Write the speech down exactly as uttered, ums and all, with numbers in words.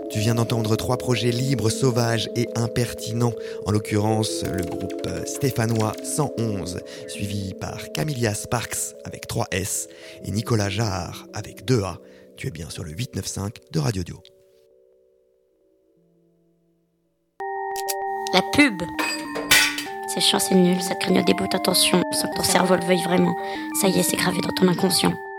Tu viens d'entendre trois projets libres, sauvages et impertinents. En l'occurrence, le groupe stéphanois cent onze, suivi par Camilla Sparks avec trois S et Nicolas Jarre avec deux A. Tu es bien sur le huit cent quatre-vingt-quinze de Radio Dio. La pub. C'est chiant, c'est nul, ça te grignote des bouts d'attention sans que ton cerveau le veuille vraiment. Ça y est, c'est gravé dans ton inconscient.